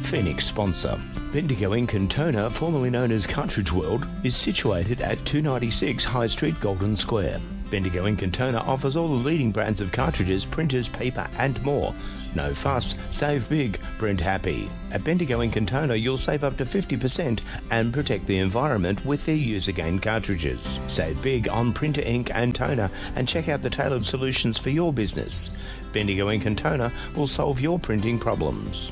Phoenix sponsor. Bendigo Ink and Toner, formerly known as Cartridge World, is situated at 296 High Street, Golden Square. Bendigo Ink and Toner offers all the leading brands of cartridges, printers, paper and more. No fuss, save big, print happy. At Bendigo Ink and Toner, you'll save up to 50% and protect the environment with their use-again cartridges. Save big on printer ink and toner and check out the tailored solutions for your business. Bendigo Ink and Toner will solve your printing problems.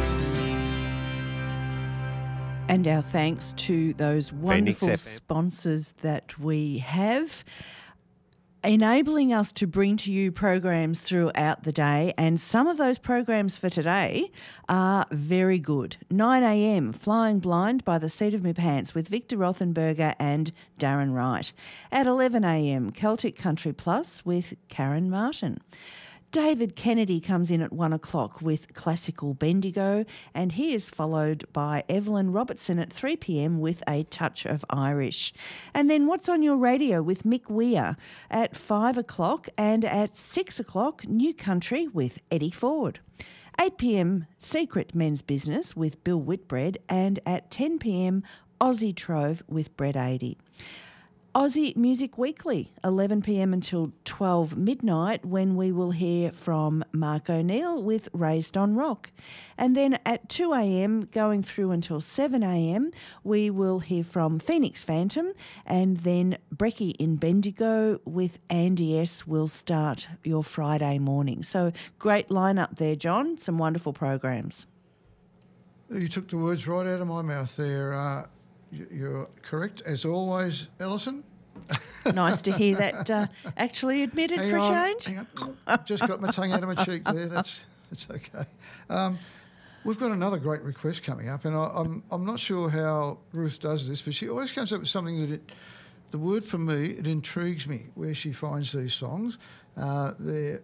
And our thanks to those wonderful sponsors that we have, enabling us to bring to you programs throughout the day. And some of those programs for today are very good. 9 a.m, Flying Blind by the Seat of My Pants with Victor Rothenberger and Darren Wright. At 11 a.m, Celtic Country Plus with Karen Martin. David Kennedy comes in at 1 o'clock with Classical Bendigo, and he is followed by Evelyn Robertson at 3 p.m. with A Touch of Irish. And then What's on Your Radio with Mick Weir at 5 o'clock, and at 6 o'clock, New Country with Eddie Ford. 8 p.m, Secret Men's Business with Bill Whitbread, and at 10 p.m, Aussie Trove with Brett Adey. Aussie Music Weekly, 11 p.m. until 12 midnight, when we will hear from Mark O'Neill with Raised on Rock. And then at 2 a.m, going through until 7 a.m, we will hear from Phoenix Phantom, and then Brecky in Bendigo with Andy S. will start your Friday morning. So great lineup there, John. Some wonderful programs. You took the words right out of my mouth there. You're correct, as always, Alison. Nice to hear that actually admitted for a change. Hang on. Just got my tongue out of my cheek there. That's okay. We've got another great request coming up, and I'm not sure how Ruth does this, but she always comes up with something that the word for me, it intrigues me where she finds these songs. They're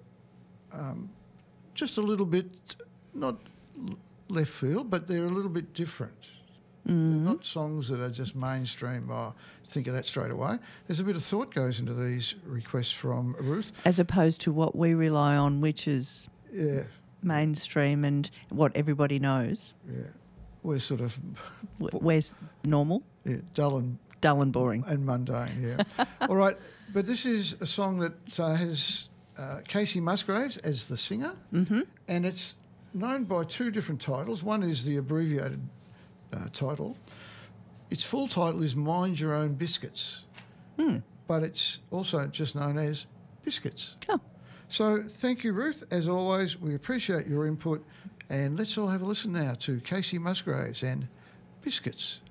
just a little bit, not left field, but they're a little bit different. Mm-hmm. They're not songs that are just mainstream. Think of that straight away. There's a bit of thought goes into these requests from Ruth. As opposed to what we rely on, which is mainstream and what everybody knows. Yeah. We're sort of... We're normal. Yeah, dull and boring. And mundane, yeah. All right, but this is a song that has Casey Musgraves as the singer, mm-hmm. and it's known by two different titles. One is the abbreviated title. Its full title is Mind Your Own Biscuits, but it's also just known as Biscuits. Oh. So thank you, Ruth. As always, we appreciate your input, and let's all have a listen now to Casey Musgraves and Biscuits.